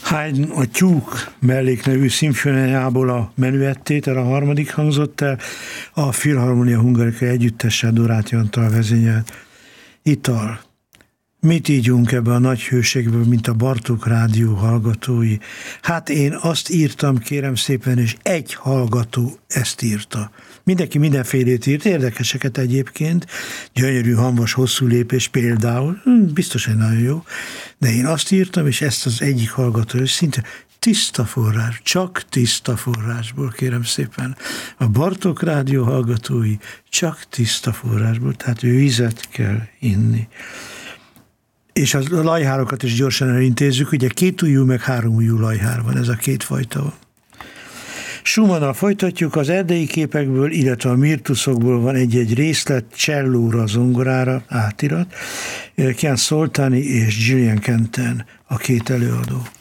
Haydn a Tyúk melléknevű szimfóniából a menüettétel, a harmadik hangzott el, a Philharmonia Hungarica együttessel Doráty Antal vezényelt. Ital. Mit ígyunk ebbe a nagy hőségből, mint a Bartók Rádió hallgatói? Hát én azt írtam, kérem szépen, és egy hallgató ezt írta. Mindenki mindenfélét írt, érdekeseket egyébként, gyönyörű, hamvas, hosszú lépés például, biztos, hogy nagyon jó, de én azt írtam, és ezt az egyik hallgató, és szinte tiszta forrás, csak tiszta forrásból, kérem szépen. A Bartók Rádió hallgatói csak tiszta forrásból, tehát vizet kell inni. És a lajhárokat is gyorsan elintézzük, ugye 2 ujjú meg 3 ujjú lajhár van, ez a két fajta van. Schumannnal folytatjuk, az erdei képekből, illetve a mirtuszokból van egy-egy részlet, csellóra, zongorára, átirat, Kian Szoltáni és Julian Kenten a két előadó.